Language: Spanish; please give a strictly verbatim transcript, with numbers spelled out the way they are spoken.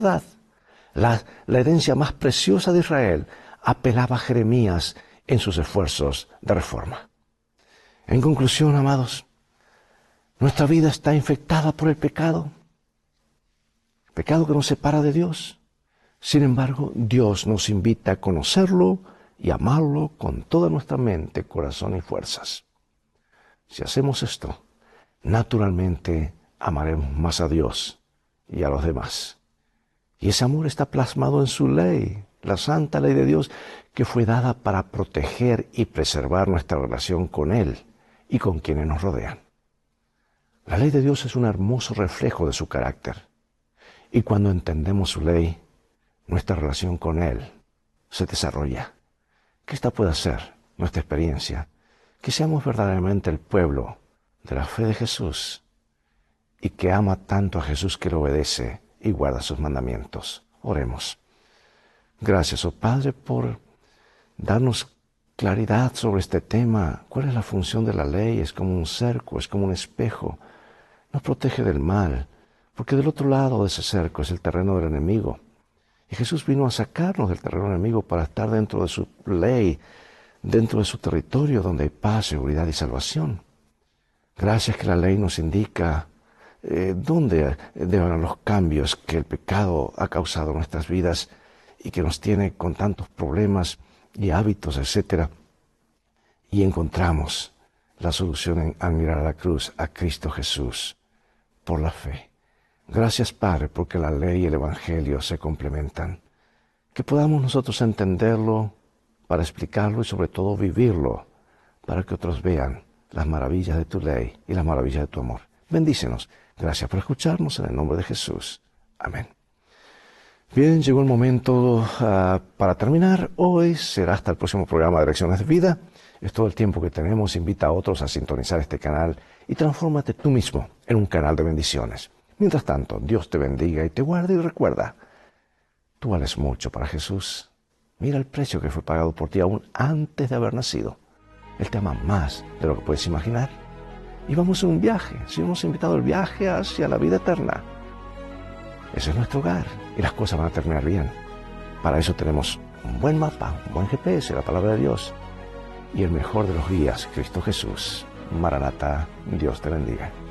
La, la herencia más preciosa de Israel, apelaba a Jeremías en sus esfuerzos de reforma. En conclusión, amados, nuestra vida está infectada por el pecado, el pecado que nos separa de Dios. Sin embargo, Dios nos invita a conocerlo y amarlo con toda nuestra mente, corazón y fuerzas. Si hacemos esto, naturalmente amaremos más a Dios y a los demás. Y ese amor está plasmado en su ley, la santa ley de Dios, que fue dada para proteger y preservar nuestra relación con Él y con quienes nos rodean. La ley de Dios es un hermoso reflejo de su carácter. Y cuando entendemos su ley, nuestra relación con Él se desarrolla. Que esta pueda ser nuestra experiencia, que seamos verdaderamente el pueblo de la fe de Jesús y que ama tanto a Jesús que lo obedece y guarda sus mandamientos. Oremos. Gracias, oh Padre, por darnos claridad sobre este tema. ¿Cuál es la función de la ley? Es como un cerco, es como un espejo. Nos protege del mal, porque del otro lado de ese cerco es el terreno del enemigo. Y Jesús vino a sacarnos del terreno enemigo para estar dentro de su ley, dentro de su territorio donde hay paz, seguridad y salvación. Gracias que la ley nos indica eh, dónde deben haber los cambios que el pecado ha causado en nuestras vidas y que nos tiene con tantos problemas y hábitos, etcétera. Y encontramos la solución en, al mirar a la cruz, a Cristo Jesús, por la fe. Gracias, Padre, porque la ley y el Evangelio se complementan. Que podamos nosotros entenderlo para explicarlo y sobre todo vivirlo, para que otros vean las maravillas de tu ley y las maravillas de tu amor. Bendícenos. Gracias por escucharnos en el nombre de Jesús. Amén. Bien, llegó el momento uh, para terminar. Hoy será hasta el próximo programa de Lecciones de Vida. Es todo el tiempo que tenemos. Invita a otros a sintonizar este canal y transfórmate tú mismo en un canal de bendiciones. Mientras tanto, Dios te bendiga y te guarde y recuerda, tú vales mucho para Jesús. Mira el precio que fue pagado por ti aún antes de haber nacido. Él te ama más de lo que puedes imaginar. Y vamos en un viaje. Si hemos invitado el viaje hacia la vida eterna. Ese es nuestro hogar y las cosas van a terminar bien. Para eso tenemos un buen mapa, un buen G P S, la palabra de Dios. Y el mejor de los guías, Cristo Jesús. Maranatá, Dios te bendiga.